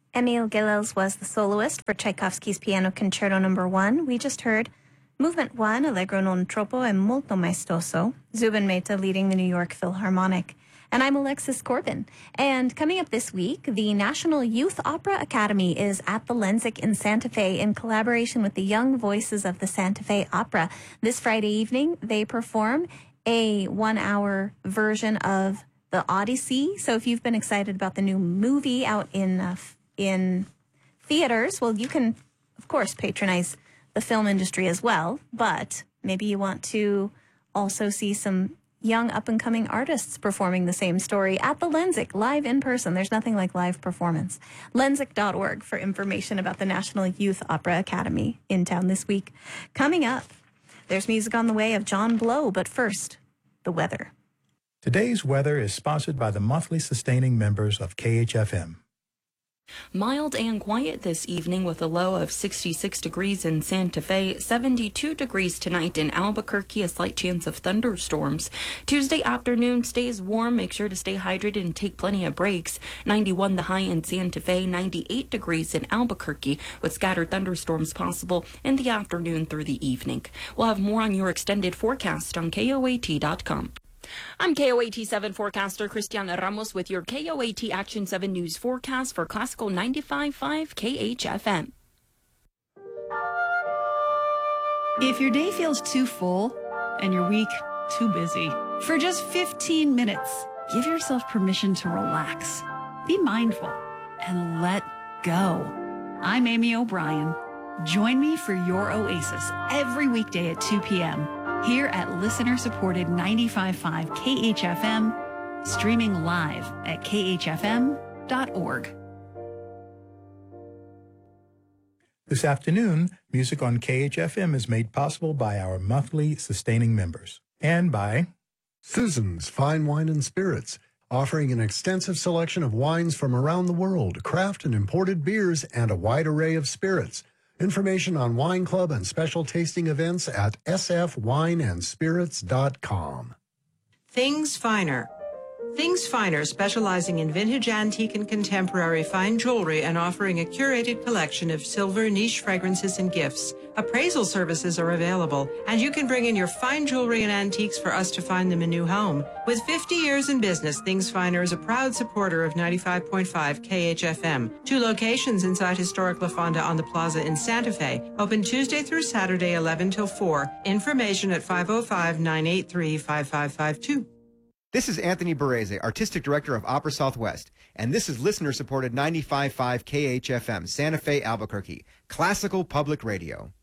Emil Gilels was the soloist for Tchaikovsky's Piano Concerto No. 1. We just heard Movement 1, Allegro non troppo e molto maestoso, Zubin Mehta leading the New York Philharmonic. And I'm Alexis Corbin. And coming up this week, the National Youth Opera Academy is at the Lenzik in Santa Fe in collaboration with the Young Voices of the Santa Fe Opera. This Friday evening, they perform a 1-hour version of The Odyssey. So if you've been excited about the new movie out in theaters, well, you can, of course, patronize the film industry as well. But maybe you want to also see some young up-and-coming artists performing the same story at the Lenzik, live in person. There's nothing like live performance. Lenzik.org for information about the National Youth Opera Academy in town this week. Coming up, there's music on the way of John Blow, but first, the weather. Today's weather is sponsored by the monthly sustaining members of KHFM. Mild and quiet this evening with a low of 66 degrees in Santa Fe, 72 degrees tonight in Albuquerque, a slight chance of thunderstorms. Tuesday afternoon stays warm. Make sure to stay hydrated and take plenty of breaks. 91 the high in Santa Fe, 98 degrees in Albuquerque with scattered thunderstorms possible in the afternoon through the evening. We'll have more on your extended forecast on KOAT.com. I'm KOAT 7 forecaster Cristiana Ramos with your KOAT Action 7 News forecast for Classical 95.5 KHFM. If your day feels too full and your week too busy, for just 15 minutes, give yourself permission to relax. Be mindful and let go. I'm Amy O'Brien. Join me for your oasis every weekday at 2 p.m. here at listener-supported 95.5 KHFM, streaming live at khfm.org. This afternoon, music on KHFM is made possible by our monthly sustaining members and by Susan's Fine Wine and Spirits, offering an extensive selection of wines from around the world, craft and imported beers, and a wide array of spirits. Information on Wine Club and special tasting events at sfwineandspirits.com. Things Finer. Things Finer, specializing in vintage, antique, and contemporary fine jewelry and offering a curated collection of silver, niche fragrances, and gifts. Appraisal services are available, and you can bring in your fine jewelry and antiques for us to find them a new home. With 50 years in business, Things Finer is a proud supporter of 95.5 KHFM. 2 locations inside historic La Fonda on the Plaza in Santa Fe. Open Tuesday through Saturday, 11 till 4. Information at 505-983-5552. This is Anthony Barrese, Artistic Director of Opera Southwest, and this is listener-supported 95.5 KHFM, Santa Fe, Albuquerque, Classical Public Radio.